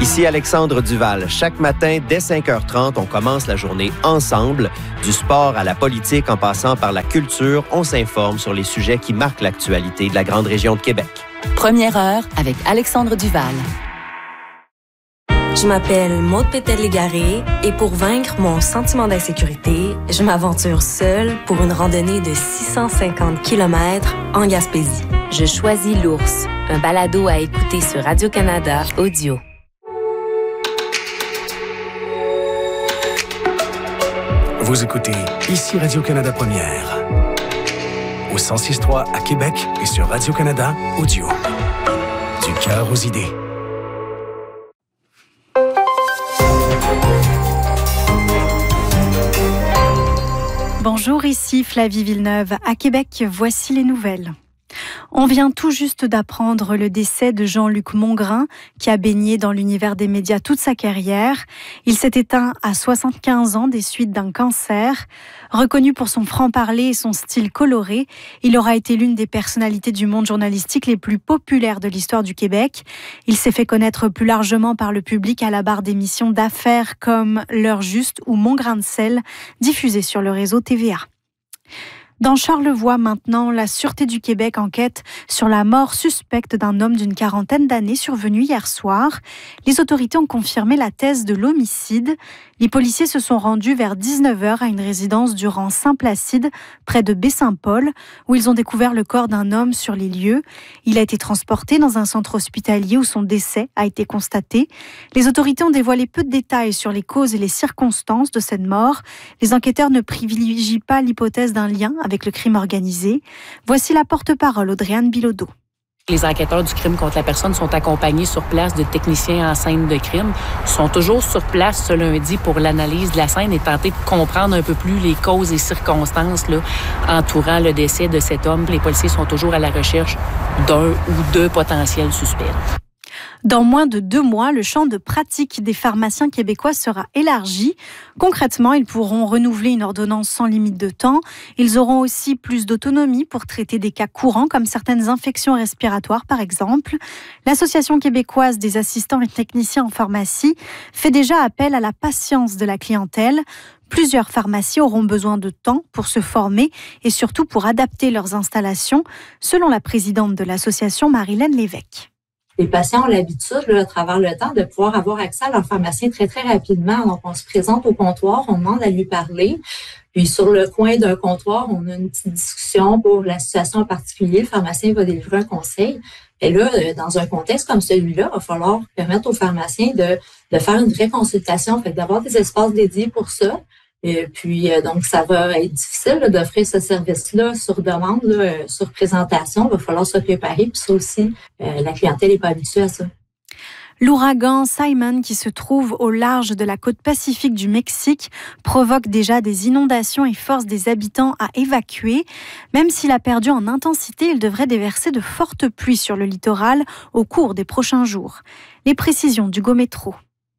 Ici Alexandre Duval. Chaque matin, dès 5h30, on commence la journée ensemble. Du sport à la politique, en passant par la culture, on s'informe sur les sujets qui marquent l'actualité de la grande région de Québec. Première heure avec Alexandre Duval. Je m'appelle Maude Pétel-Légaré et pour vaincre mon sentiment d'insécurité, je m'aventure seule pour une randonnée de 650 km en Gaspésie. Je choisis l'ours, un balado à écouter sur Radio-Canada Audio. Vous écoutez ici Radio-Canada Première. Au 106.3 à Québec et sur Radio-Canada Audio. Du cœur aux idées. Bonjour, ici Flavie Villeneuve. À Québec, voici les nouvelles. On vient tout juste d'apprendre le décès de Jean-Luc Mongrain, qui a baigné dans l'univers des médias toute sa carrière. Il s'est éteint à 75 ans des suites d'un cancer. Reconnu pour son franc-parler et son style coloré, il aura été l'une des personnalités du monde journalistique les plus populaires de l'histoire du Québec. Il s'est fait connaître plus largement par le public à la barre d'émissions d'affaires comme L'heure juste ou Mon grain de sel, diffusées sur le réseau TVA. Dans Charlevoix maintenant, la Sûreté du Québec enquête sur la mort suspecte d'un homme d'une quarantaine d'années survenue hier soir. Les autorités ont confirmé la thèse de l'homicide. Les policiers se sont rendus vers 19h à une résidence du rang Saint-Placide, près de Baie-Saint-Paul, où ils ont découvert le corps d'un homme sur les lieux. Il a été transporté dans un centre hospitalier où son décès a été constaté. Les autorités ont dévoilé peu de détails sur les causes et les circonstances de cette mort. Les enquêteurs ne privilégient pas l'hypothèse d'un lien avec le crime organisé. Voici la porte-parole Audrey-Anne Bilodeau. Les enquêteurs du crime contre la personne sont accompagnés sur place de techniciens en scène de crime. Ils sont toujours sur place ce lundi pour l'analyse de la scène et tenter de comprendre un peu plus les causes et circonstances entourant le décès de cet homme. Les policiers sont toujours à la recherche d'un ou deux potentiels suspects. Dans moins de 2 mois, le champ de pratique des pharmaciens québécois sera élargi. Concrètement, ils pourront renouveler une ordonnance sans limite de temps. Ils auront aussi plus d'autonomie pour traiter des cas courants, comme certaines infections respiratoires, par exemple. L'Association québécoise des assistants et techniciens en pharmacie fait déjà appel à la patience de la clientèle. Plusieurs pharmacies auront besoin de temps pour se former et surtout pour adapter leurs installations, selon la présidente de l'association, Marilène Lévesque. Les patients ont l'habitude, à travers le temps, de pouvoir avoir accès à leur pharmacien très, très rapidement. Donc, on se présente au comptoir, on demande à lui parler. Puis, sur le coin d'un comptoir, on a une petite discussion pour la situation en particulier. Le pharmacien va délivrer un conseil. Et là, dans un contexte comme celui-là, il va falloir permettre au pharmacien de faire une vraie consultation, fait d'avoir des espaces dédiés pour ça. Et puis, donc, ça va être difficile d'offrir ce service-là sur demande, sur présentation. Il va falloir se préparer. Puis ça aussi, la clientèle n'est pas habituée à ça. L'ouragan Simon, qui se trouve au large de la côte pacifique du Mexique, provoque déjà des inondations et force des habitants à évacuer. Même s'il a perdu en intensité, il devrait déverser de fortes pluies sur le littoral au cours des prochains jours. Les précisions d'Hugo Métro.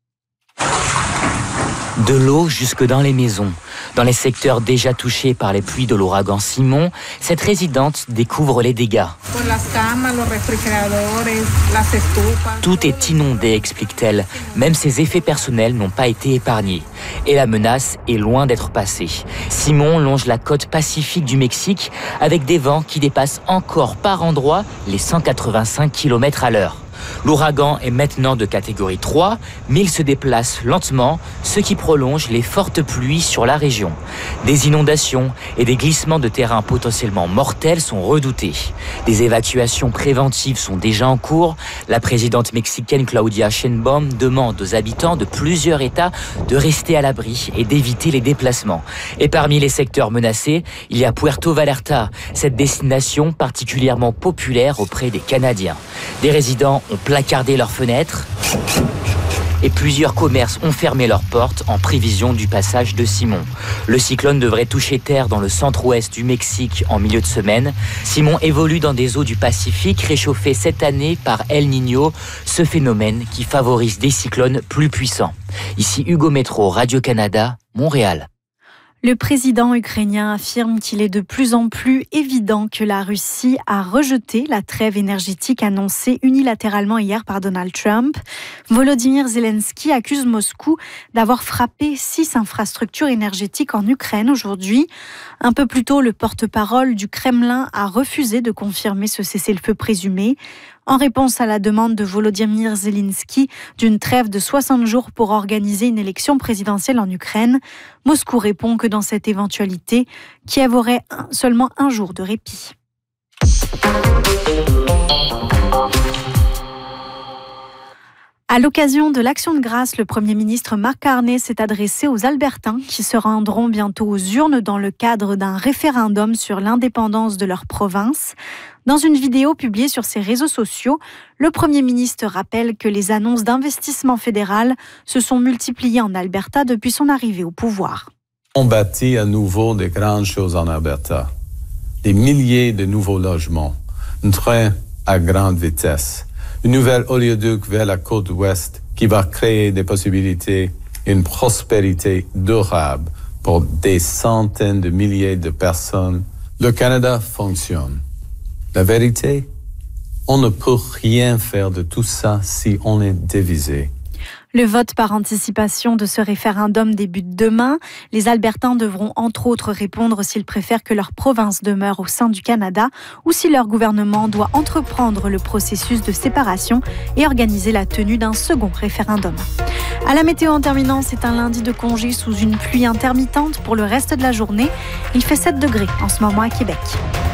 De l'eau jusque dans les maisons. Dans les secteurs déjà touchés par les pluies de l'ouragan Simon, cette résidente découvre les dégâts. Tout est inondé, explique-t-elle. Même ses effets personnels n'ont pas été épargnés. Et la menace est loin d'être passée. Simon longe la côte pacifique du Mexique avec des vents qui dépassent encore par endroits les 185 km/h. L'ouragan est maintenant de catégorie 3, mais il se déplace lentement, ce qui prolonge les fortes pluies sur la région. Des inondations et des glissements de terrain potentiellement mortels sont redoutés. Des évacuations préventives sont déjà en cours. La présidente mexicaine Claudia Sheinbaum demande aux habitants de plusieurs États de rester à l'abri et d'éviter les déplacements. Et parmi les secteurs menacés, il y a Puerto Vallarta, cette destination particulièrement populaire auprès des Canadiens. Des résidents ont placardé leurs fenêtres et plusieurs commerces ont fermé leurs portes en prévision du passage de Simon. Le cyclone devrait toucher terre dans le centre-ouest du Mexique en milieu de semaine. Simon évolue dans des eaux du Pacifique réchauffées cette année par El Niño, ce phénomène qui favorise des cyclones plus puissants. Ici Hugo Métro, Radio-Canada, Montréal. Le président ukrainien affirme qu'il est de plus en plus évident que la Russie a rejeté la trêve énergétique annoncée unilatéralement hier par Donald Trump. Volodymyr Zelensky accuse Moscou d'avoir frappé 6 infrastructures énergétiques en Ukraine aujourd'hui. Un peu plus tôt, le porte-parole du Kremlin a refusé de confirmer ce cessez-le-feu présumé. En réponse à la demande de Volodymyr Zelensky d'une trêve de 60 jours pour organiser une élection présidentielle en Ukraine, Moscou répond que dans cette éventualité, Kiev aurait seulement un jour de répit. À l'occasion de l'Action de grâce, le Premier ministre Mark Carney s'est adressé aux Albertains qui se rendront bientôt aux urnes dans le cadre d'un référendum sur l'indépendance de leur province. Dans une vidéo publiée sur ses réseaux sociaux, le Premier ministre rappelle que les annonces d'investissement fédéral se sont multipliées en Alberta depuis son arrivée au pouvoir. On bâtit à nouveau de grandes choses en Alberta. Des milliers de nouveaux logements, un train à grande vitesse, une nouvelle oléoduc vers la côte ouest qui va créer des possibilités et une prospérité durable pour des centaines de milliers de personnes. Le Canada fonctionne. La vérité, on ne peut rien faire de tout ça si on est divisé. Le vote par anticipation de ce référendum débute demain. Les Albertains devront entre autres répondre s'ils préfèrent que leur province demeure au sein du Canada ou si leur gouvernement doit entreprendre le processus de séparation et organiser la tenue d'un second référendum. À la météo en terminant, c'est un lundi de congé sous une pluie intermittente pour le reste de la journée. Il fait 7 degrés en ce moment à Québec.